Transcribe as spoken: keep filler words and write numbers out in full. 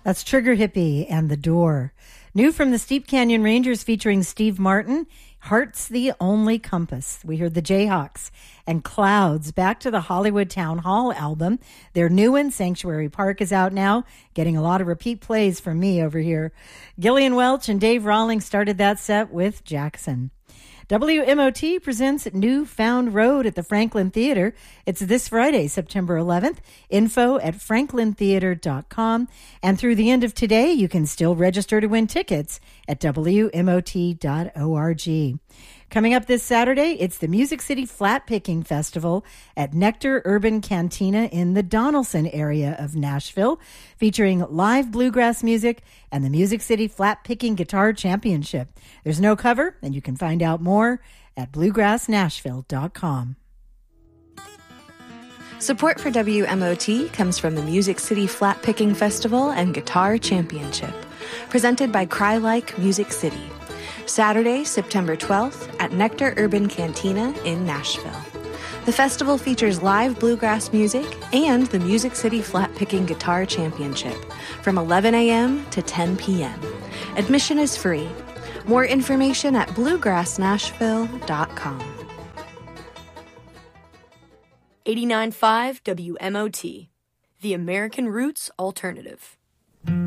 That's Trigger Hippie and The Door. New from the Steep Canyon Rangers featuring Steve Martin, Heart's the Only Compass. We heard the Jayhawks and Clouds. Back to the Hollywood Town Hall album. Their new one, Sanctuary Park, is out now, getting a lot of repeat plays from me over here. Gillian Welch and Dave Rawlings started that set with Jackson. W M O T presents New Found Road at the Franklin Theater. It's this Friday, September eleventh. Info at franklin theater dot com. And through the end of today, you can still register to win tickets at w m o t dot org. Coming up this Saturday, it's the Music City Flat Picking Festival at Nectar Urban Cantina in the Donaldson area of Nashville, featuring live bluegrass music and the Music City Flat Picking Guitar Championship. There's no cover, and you can find out more at bluegrass nashville dot com. Support for W M O T comes from the Music City Flat Picking Festival and Guitar Championship, presented by Cry-Like Music City. Saturday, September twelfth at Nectar Urban Cantina in Nashville. The festival features live bluegrass music and the Music City Flat Picking Guitar Championship from eleven a.m. to ten p.m. Admission is free. More information at bluegrass nashville dot com. eighty-nine point five W M O T, the American Roots Alternative.